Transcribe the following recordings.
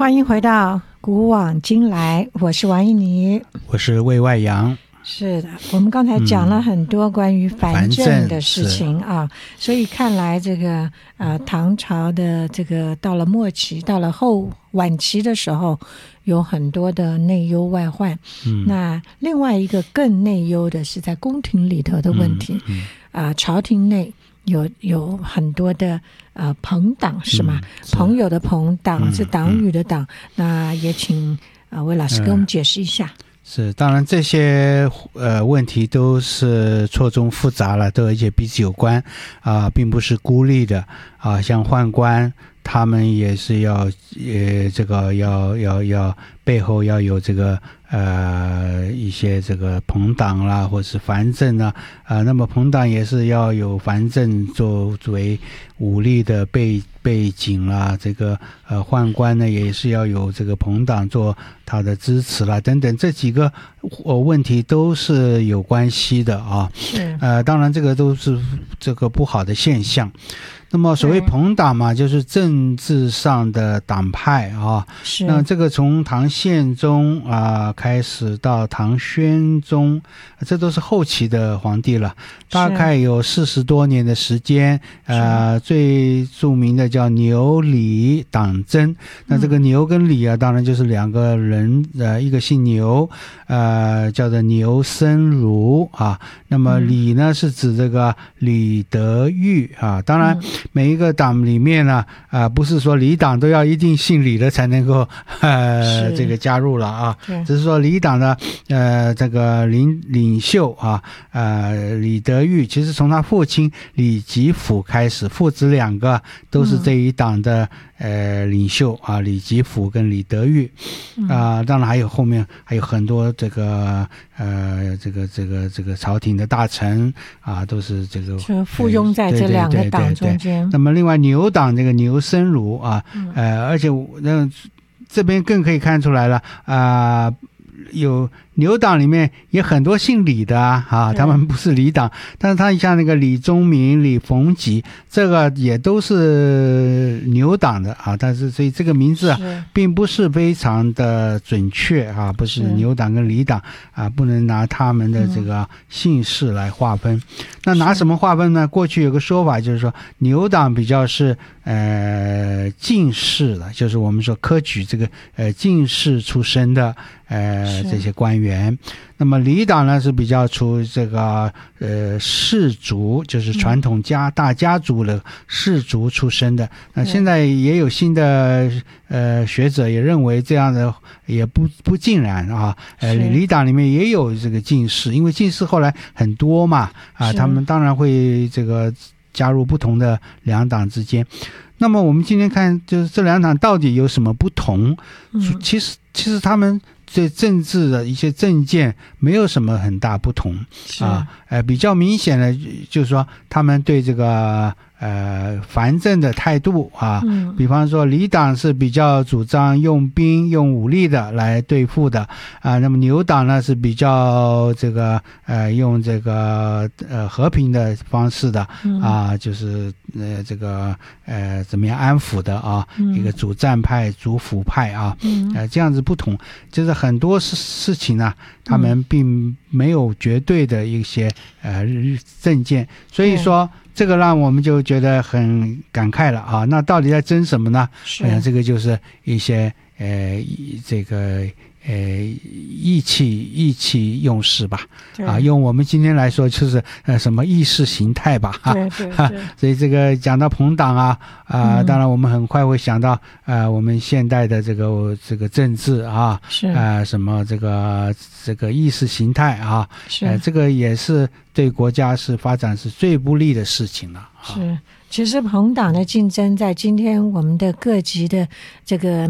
欢迎回到古往今来，我是王一妮， 我是魏外阳。 是的，我们刚才讲了很多关于藩镇的事情啊，所以看来这个唐朝的这个到了末期，到了晚期的时候，有很多的内忧外患。那另外一个更内忧的是在宫廷里头的问题。朝廷内有很多的朋党，是吗？朋友的朋，党是党羽的党。那也请魏老师给我们解释一下。 是，当然这些问题都是错综复杂了，都而且彼此有关并不是孤立的像宦官他们也是要这个要背后要有这个一些这个朋党啦，或是藩镇那么朋党也是要有藩镇作为武力的背景啦，这个宦官呢也是要有这个朋党做他的支持啦，等等，这几个问题都是有关系的当然这个都是这个不好的现象。那么所谓朋党嘛，就是政治上的党派那这个从唐宪宗开始到唐宣宗，这都是后期的皇帝了，大概有40多年的时间。最著名的叫牛李党争。那这个牛跟李当然就是两个人，一个姓牛，叫做牛僧孺那么李呢是指这个李德裕当然每一个党里面呢不是说李党都要一定姓李的才能够这个加入了只是说李党的这个领袖李德裕，其实从他父亲李吉甫开始，父子两个都是这一党的领袖李吉甫跟李德裕当然还有后面还有很多这个这个朝廷的大臣都是这个附庸在这两个党中间。 那么另外牛党这个牛僧孺而且这边更可以看出来了有牛党里面也很多姓李的他们不是李党，但是他像那个李宗闵、李逢吉，这个也都是牛党的但是所以这个名字并不是非常的准确不是牛党跟李党不能拿他们的这个姓氏来划分。那拿什么划分呢？过去有个说法就是说牛党比较是进士的，就是我们说科举这个进士出身的这些官员。那么李党呢是比较出这个士族，就是传统大家族的士族出身的。那现在也有新的学者也认为这样的也不尽然李党里面也有这个进士，因为进士后来很多嘛他们当然会这个加入不同的两党之间。那么我们今天看就是这两党到底有什么不同其实他们对政治的一些政见没有什么很大不同比较明显的就是说他们对这个藩镇的态度比方说李党是比较主张用兵用武力的来对付的那么牛党呢是比较这个用这个和平的方式的就是这个怎么样安抚的一个主战派主辅派这样子不同，就是很多事情呢他们并没有绝对的一些政见，所以说这个让我们就觉得很感慨了那到底在争什么呢？这个就是一些这个意气用事吧用我们今天来说就是什么意识形态吧对所以这个讲到朋党当然我们很快会想到我们现代的这个政治什么这个意识形态这个也是对国家是发展是最不利的事情了是，其实朋党的竞争在今天我们的各级的这个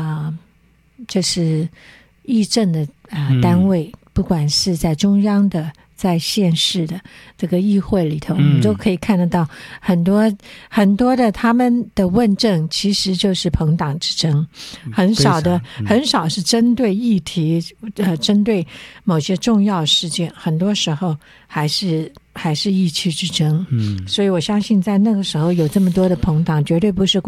就是议政的单位不管是在中央的在县市的这个议会里头我们都可以看得到很多的他们的问政其实就是朋党之争，很少是针对议题针对某些重要事件，很多时候还是意气之争所以我相信在那个时候有这么多的朋党绝对不是